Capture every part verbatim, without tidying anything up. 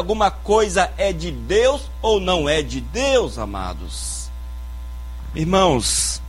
alguma coisa é de Deus ou não é de Deus, amados. Irmãos,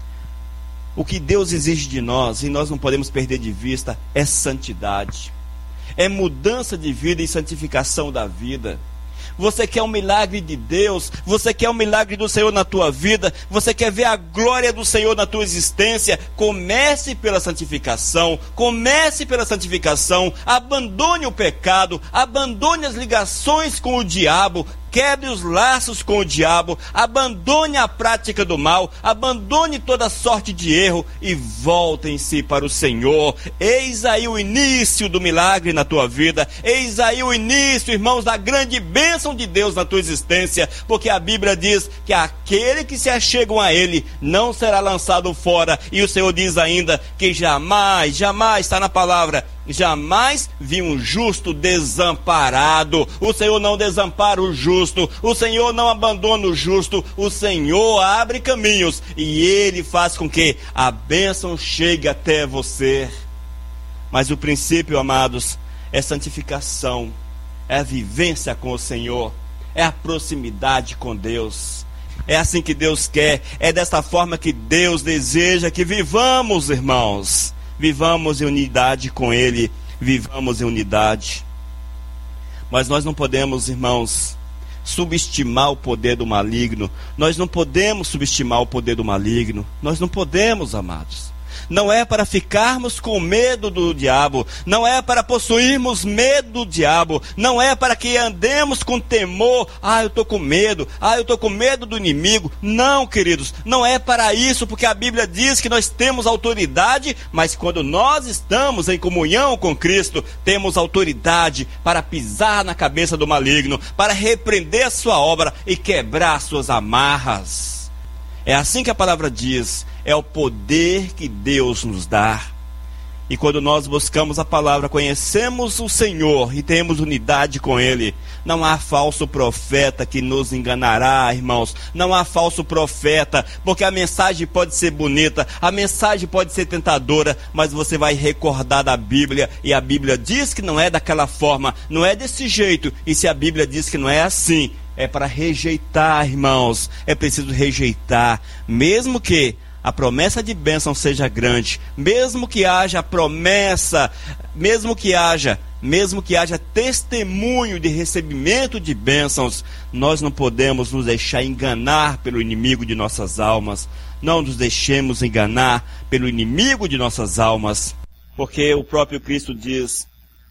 o que Deus exige de nós, e nós não podemos perder de vista, é santidade. É mudança de vida e santificação da vida. Você quer um milagre de Deus, você quer um milagre do Senhor na tua vida, você quer ver a glória do Senhor na tua existência, comece pela santificação, comece pela santificação, abandone o pecado, abandone as ligações com o diabo, quebre os laços com o diabo, abandone a prática do mal, abandone toda sorte de erro e voltem-se para o Senhor. Eis aí o início do milagre na tua vida, eis aí o início, irmãos, da grande bênção de Deus na tua existência, porque a Bíblia diz que aquele que se achegam a Ele não será lançado fora, e o Senhor diz ainda que jamais, jamais, está na palavra, jamais vi um justo desamparado. O Senhor não desampara o justo, o Senhor não abandona o justo, o Senhor abre caminhos e Ele faz com que a bênção chegue até você. Mas o princípio, amados, é santificação, é a vivência com o Senhor, é a proximidade com Deus. É assim que Deus quer, é desta forma que Deus deseja que vivamos, irmãos. Vivamos em unidade com Ele, vivamos em unidade. Mas nós não podemos, irmãos, subestimar o poder do maligno. Nós não podemos subestimar o poder do maligno. Nós não podemos, amados. Não é para ficarmos com medo do diabo, não é para possuirmos medo do diabo, não é para que andemos com temor. Ah, eu estou com medo, ah, eu estou com medo do inimigo. Não, queridos, não é para isso, porque a Bíblia diz que nós temos autoridade, mas quando nós estamos em comunhão com Cristo, temos autoridade para pisar na cabeça do maligno, para repreender a sua obra e quebrar suas amarras. É assim que a palavra diz. É o poder que Deus nos dá. E quando nós buscamos a palavra, conhecemos o Senhor e temos unidade com Ele, não há falso profeta que nos enganará, irmãos. Não há falso profeta, porque a mensagem pode ser bonita, a mensagem pode ser tentadora, mas você vai recordar da Bíblia, e a Bíblia diz que não é daquela forma, não é desse jeito. E se a Bíblia diz que não é assim, é para rejeitar, irmãos. É preciso rejeitar, mesmo que a promessa de bênção seja grande, mesmo que haja promessa, mesmo que haja, mesmo que haja testemunho de recebimento de bênçãos, nós não podemos nos deixar enganar pelo inimigo de nossas almas. Não nos deixemos enganar pelo inimigo de nossas almas, porque o próprio Cristo diz: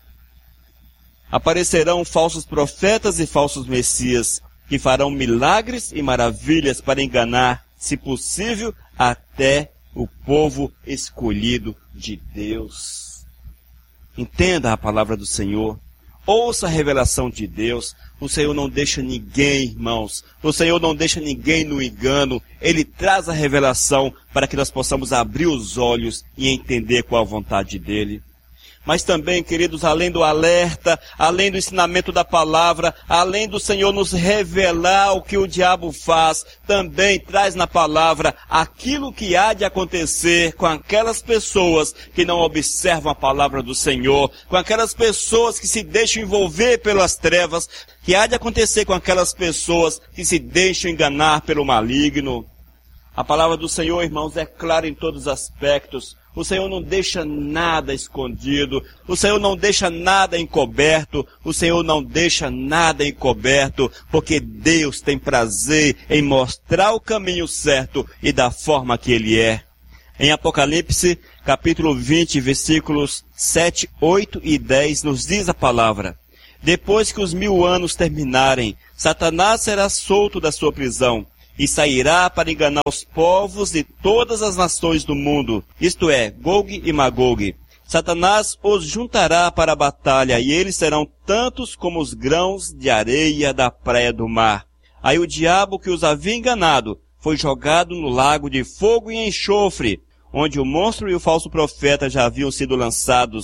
aparecerão falsos profetas e falsos messias, que farão milagres e maravilhas para enganar, se possível, até o povo escolhido de Deus. Entenda a palavra do Senhor. Ouça a revelação de Deus. O Senhor não deixa ninguém, irmãos. O Senhor não deixa ninguém no engano. Ele traz a revelação para que nós possamos abrir os olhos e entender qual a vontade dEle. Mas também, queridos, além do alerta, além do ensinamento da palavra, além do Senhor nos revelar o que o diabo faz, também traz na palavra aquilo que há de acontecer com aquelas pessoas que não observam a palavra do Senhor, com aquelas pessoas que se deixam envolver pelas trevas, que há de acontecer com aquelas pessoas que se deixam enganar pelo maligno. A palavra do Senhor, irmãos, é clara em todos os aspectos. O Senhor não deixa nada escondido, o Senhor não deixa nada encoberto, o Senhor não deixa nada encoberto, porque Deus tem prazer em mostrar o caminho certo e da forma que Ele é. Em Apocalipse, capítulo vinte, versículos sete, oito e dez, nos diz a palavra: depois que os mil anos terminarem, Satanás será solto da sua prisão, e sairá para enganar os povos de todas as nações do mundo, isto é, Gog e Magog. Satanás os juntará para a batalha, e eles serão tantos como os grãos de areia da praia do mar. Aí o diabo que os havia enganado foi jogado no lago de fogo e enxofre, onde o monstro e o falso profeta já haviam sido lançados.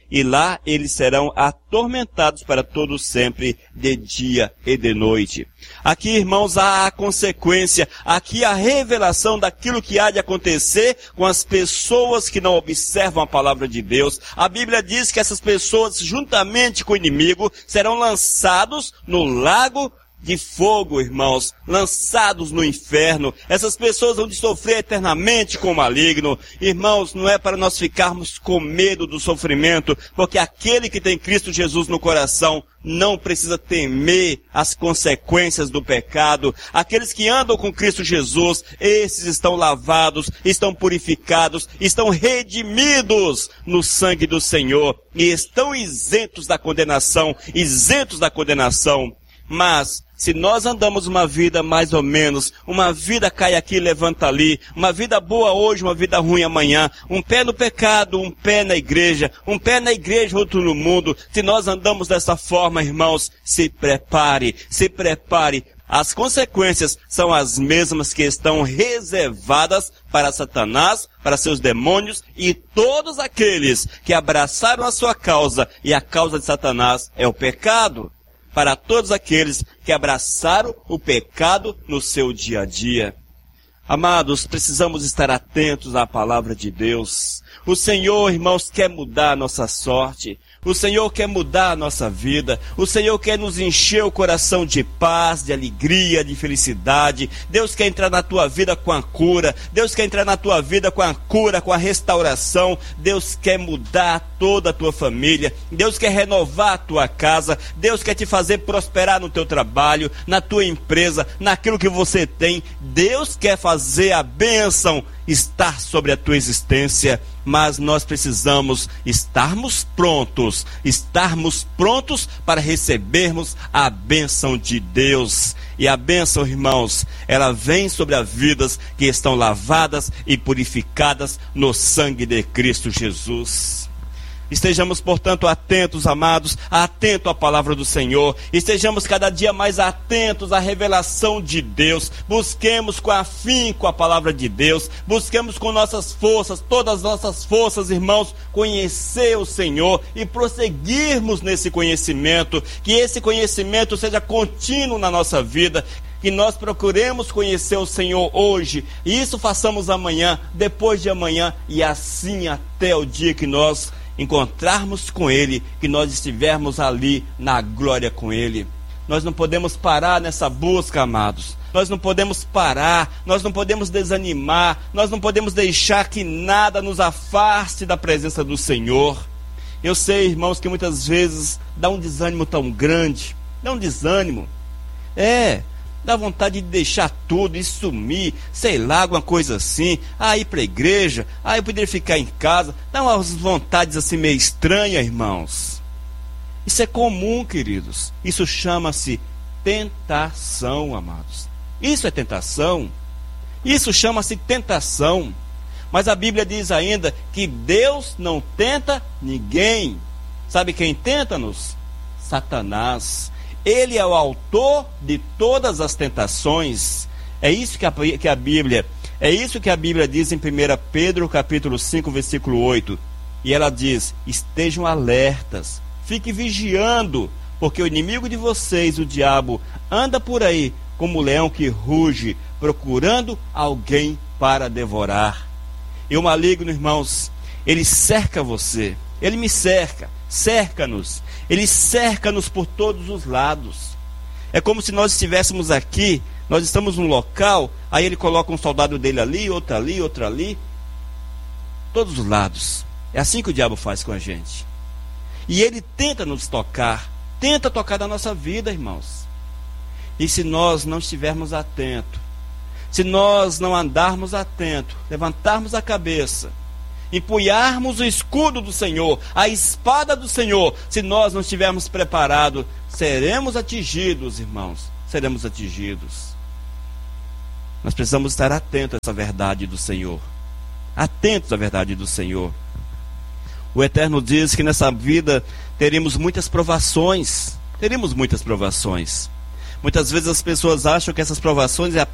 e lá eles serão atormentados para todo sempre, de dia e de noite. Aqui, irmãos, há a consequência, aqui a revelação daquilo que há de acontecer com as pessoas que não observam a palavra de Deus. A Bíblia diz que essas pessoas, juntamente com o inimigo, serão lançados no lago de fogo, irmãos, lançados no inferno. Essas pessoas vão de sofrer eternamente com o maligno. Irmãos, não é para nós ficarmos com medo do sofrimento, porque aquele que tem Cristo Jesus no coração não precisa temer as consequências do pecado. Aqueles que andam com Cristo Jesus, esses estão lavados, estão purificados, estão redimidos no sangue do Senhor e estão isentos da condenação, isentos da condenação. Mas, se nós andamos uma vida mais ou menos, uma vida cai aqui, levanta ali, uma vida boa hoje, uma vida ruim amanhã, um pé no pecado, um pé na igreja, um pé na igreja, outro no mundo, se nós andamos dessa forma, irmãos, se prepare, se prepare. As consequências são as mesmas que estão reservadas para Satanás, para seus demônios e todos aqueles que abraçaram a sua causa, e a causa de Satanás é o pecado. Para todos aqueles que abraçaram o pecado no seu dia a dia. Amados, precisamos estar atentos à palavra de Deus. O Senhor, irmãos, quer mudar a nossa sorte. O Senhor quer mudar a nossa vida. O Senhor quer nos encher o coração de paz, de alegria, de felicidade. Deus quer entrar na tua vida com a cura. Deus quer entrar na tua vida com a cura, com a restauração. Deus quer mudar toda a tua família. Deus quer renovar a tua casa. Deus quer te fazer prosperar no teu trabalho, na tua empresa, naquilo que você tem. Deus quer fazer a bênção estar sobre a tua existência, mas nós precisamos estarmos prontos, estarmos prontos para recebermos a bênção de Deus. E a bênção, irmãos, ela vem sobre as vidas que estão lavadas e purificadas no sangue de Cristo Jesus. Estejamos, portanto, atentos, amados, atentos à palavra do Senhor. Estejamos cada dia mais atentos à revelação de Deus. Busquemos com afinco a palavra de Deus. Busquemos com nossas forças, todas as nossas forças, irmãos, conhecer o Senhor e prosseguirmos nesse conhecimento. Que esse conhecimento seja contínuo na nossa vida. Que nós procuremos conhecer o Senhor hoje. E isso façamos amanhã, depois de amanhã e assim até o dia que nós encontrarmos com Ele, que nós estivermos ali na glória com Ele. Nós não podemos parar nessa busca, amados. Nós não podemos parar, nós não podemos desanimar, nós não podemos deixar que nada nos afaste da presença do Senhor. Eu sei, irmãos, que muitas vezes dá um desânimo tão grande, dá um desânimo. É, dá vontade de deixar tudo e sumir, sei lá, alguma coisa assim, ah, ir para a igreja, ah, eu poderia ficar em casa, dá umas vontades assim meio estranhas, irmãos. Isso é comum, queridos, isso chama-se tentação, amados. Isso é tentação, isso chama-se tentação, mas a Bíblia diz ainda que Deus não tenta ninguém. Sabe quem tenta-nos? Satanás. Ele é o autor de todas as tentações. É isso que a, que a Bíblia, é isso que a Bíblia diz em primeira Pedro, capítulo cinco, versículo oito. E ela diz: estejam alertas, fiquem vigiando, porque o inimigo de vocês, o diabo, anda por aí como um leão que ruge, procurando alguém para devorar. E o maligno, irmãos, ele cerca você, ele me cerca, cerca-nos. Ele cerca-nos por todos os lados. É como se nós estivéssemos aqui, nós estamos num local, aí ele coloca um soldado dele ali, outro ali, outro ali. Todos os lados. É assim que o diabo faz com a gente. E ele tenta nos tocar, tenta tocar na nossa vida, irmãos. E se nós não estivermos atentos, se nós não andarmos atentos, levantarmos a cabeça, empunharmos o escudo do Senhor, a espada do Senhor, se nós não estivermos preparados, seremos atingidos, irmãos, seremos atingidos. Nós precisamos estar atentos a essa verdade do Senhor, atentos à verdade do Senhor. O Eterno diz que nessa vida teremos muitas provações, teremos muitas provações. Muitas vezes as pessoas acham que essas provações é